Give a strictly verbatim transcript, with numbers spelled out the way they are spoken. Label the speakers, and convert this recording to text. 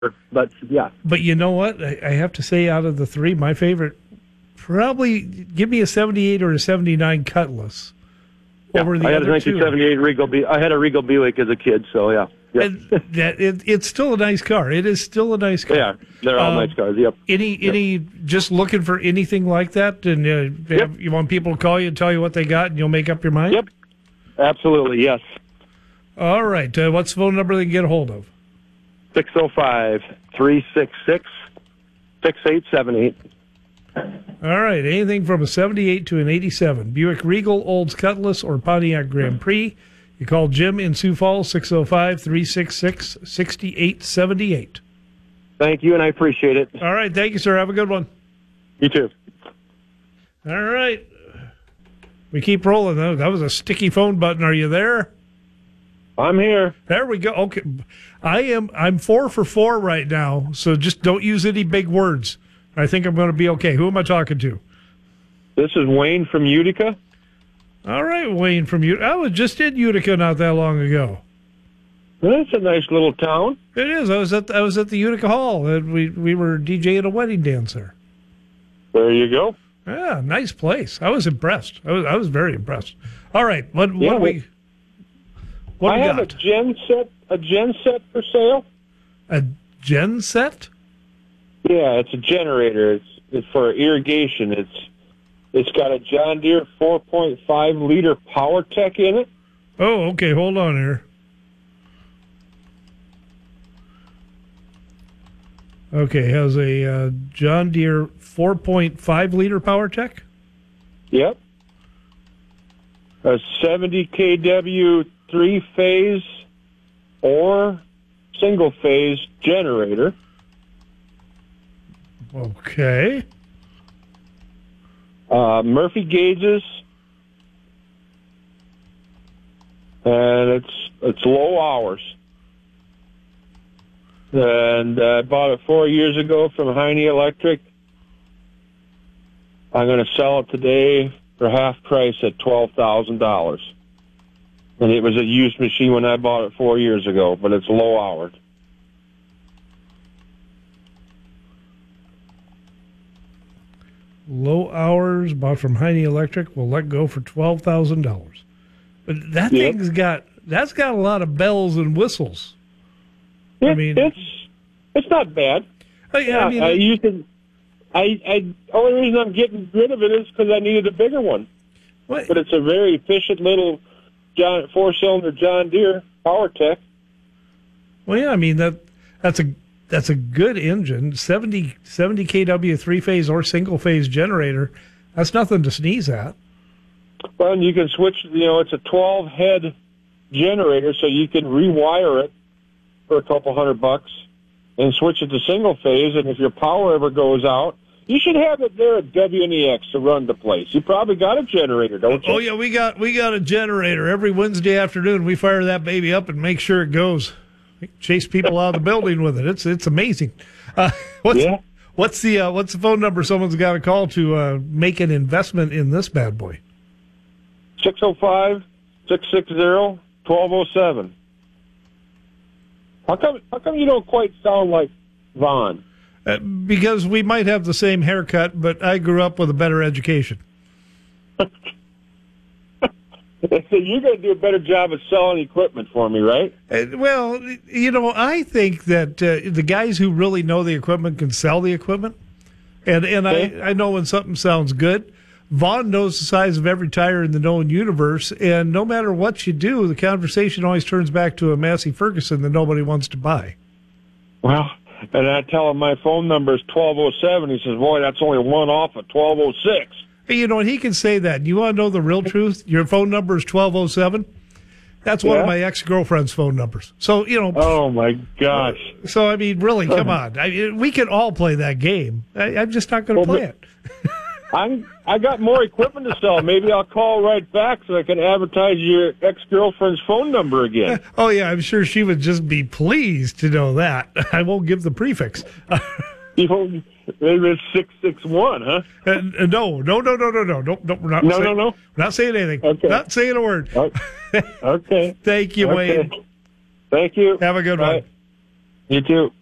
Speaker 1: But yeah.
Speaker 2: But you know what? I, I have to say, out of the three, my favorite, probably give me a seventy-eight or a seventy-nine Cutlass
Speaker 1: yeah.
Speaker 2: over the
Speaker 1: I had
Speaker 2: other
Speaker 1: a nineteen seventy-eight
Speaker 2: two.
Speaker 1: Regal. Be- I had a Regal Buick as a kid, so yeah. Yep.
Speaker 2: And that it, it's still a nice car. It is still a nice car.
Speaker 1: Yeah, they're all
Speaker 2: um,
Speaker 1: nice cars. Yep.
Speaker 2: Any
Speaker 1: yep.
Speaker 2: any just looking for anything like that, and uh,
Speaker 1: yep.
Speaker 2: have, you want people to call you and tell you what they got, and you'll make up your mind.
Speaker 1: Yep. Absolutely. Yes.
Speaker 2: All right. Uh, what's the phone number they can get a hold of?
Speaker 1: six oh five, three six six, six eight seven eight.
Speaker 2: All right. Anything from a seventy-eight to an eighty-seven. Buick Regal, Olds Cutlass, or Pontiac Grand Prix. You call Jim in Sioux Falls, six oh five, three six six, six eight seven eight.
Speaker 1: Thank you, and I appreciate it.
Speaker 2: All right. Thank you, sir. Have a good one.
Speaker 1: You too.
Speaker 2: All right. We keep rolling. That was a sticky phone button. Are you there?
Speaker 1: I'm here.
Speaker 2: There we go. Okay. I am I'm four for four right now, so just don't use any big words. I think I'm going to be okay. Who am I talking to?
Speaker 1: This is Wayne from Utica.
Speaker 2: All right, Wayne from Utica. I was just in Utica not that long ago.
Speaker 1: It's a nice little town.
Speaker 2: It is. I was at I was at the Utica Hall, and we we were DJing a wedding dance there.
Speaker 1: There you go.
Speaker 2: Yeah, nice place. I was impressed. I was I was very impressed. All right, what what
Speaker 1: yeah,
Speaker 2: do we? What
Speaker 1: I
Speaker 2: do we
Speaker 1: have
Speaker 2: got?
Speaker 1: a gen set. A gen set for sale.
Speaker 2: A gen set?
Speaker 1: Yeah, it's a generator. It's it's for irrigation. It's it's got a John Deere four point five liter Power Tech in it.
Speaker 2: Oh, okay. Hold on here. Okay, has a uh, John Deere four point five liter Power Tech.
Speaker 1: Yep. A seventy K W three phase or single phase generator.
Speaker 2: Okay.
Speaker 1: Uh, Murphy gauges, and it's it's low hours. And uh, I bought it four years ago from Heine Electric. I'm going to sell it today for half price at twelve thousand dollars. And it was a used machine when I bought it four years ago, but it's low hours.
Speaker 2: Low hours, bought from Heine Electric, will let go for twelve thousand dollars. But that
Speaker 1: Yep.
Speaker 2: thing's got, that's got a lot of bells and whistles.
Speaker 1: It,
Speaker 2: I mean,
Speaker 1: it's it's not bad.
Speaker 2: I,
Speaker 1: Yeah,
Speaker 2: I mean,
Speaker 1: I used it. I, I only reason I'm getting rid of it is because I needed a bigger one.
Speaker 2: what,
Speaker 1: But it's a very efficient little John four-cylinder John Deere Power Tech.
Speaker 2: well, yeah, I mean, that that's a that's a good engine, seventy, seventy K W three-phase or single-phase generator. That's nothing to sneeze at.
Speaker 1: Well, and you can switch. You know, it's a twelve head generator, so you can rewire it for a couple hundred bucks and switch it to single phase. And if your power ever goes out, you should have it there at W N E X to run the place. You probably got a generator, don't you?
Speaker 2: Oh yeah, we got we got a generator every Wednesday afternoon. We fire that baby up and make sure it goes. We chase people out of the building with it. It's it's amazing. Uh, what's
Speaker 1: Yeah.
Speaker 2: what's the uh, what's the phone number someone's got to call to uh, make an investment in this bad boy?
Speaker 1: six oh five, six six zero, one two oh seven. How come, how come you don't quite sound like Vaughn?
Speaker 2: Uh, because we might have the same haircut, but I grew up with a better education.
Speaker 1: So you're going to do a better job of selling equipment for me, right?
Speaker 2: Uh, well, you know, I think that uh, the guys who really know the equipment can sell the equipment. And and
Speaker 1: Okay.
Speaker 2: I, I know when something sounds good. Vaughn knows the size of every tire in the known universe, and no matter what you do, the conversation always turns back to a Massey Ferguson that nobody wants to buy.
Speaker 1: Well, and I tell him my phone number is twelve oh seven. He says, boy, that's only one off of twelve oh six.
Speaker 2: Hey, you know, and he can say that. You want to know the real truth? Your phone number is twelve oh seven. That's one
Speaker 1: Yeah?
Speaker 2: of my ex-girlfriend's phone numbers. So, you know.
Speaker 1: Oh, my gosh.
Speaker 2: So, I mean, really, come on. I mean, we can all play that game. I, I'm just not going to
Speaker 1: Well,
Speaker 2: play
Speaker 1: but-
Speaker 2: it.
Speaker 1: I'm, I got more equipment to sell. Maybe I'll call right back so I can advertise your ex-girlfriend's phone number again.
Speaker 2: Oh, yeah, I'm sure she would just be pleased to know that. I won't give the prefix.
Speaker 1: You know, maybe it's six six one, huh?
Speaker 2: Uh, no, no, no, no, no, no, no, no. We're not
Speaker 1: No,
Speaker 2: saying,
Speaker 1: no, no.
Speaker 2: We're not saying anything.
Speaker 1: Okay.
Speaker 2: Not saying a word.
Speaker 1: Oh, okay.
Speaker 2: Thank you,
Speaker 1: Okay.
Speaker 2: Wayne.
Speaker 1: Thank you.
Speaker 2: Have a good
Speaker 1: Bye.
Speaker 2: one.
Speaker 1: You too.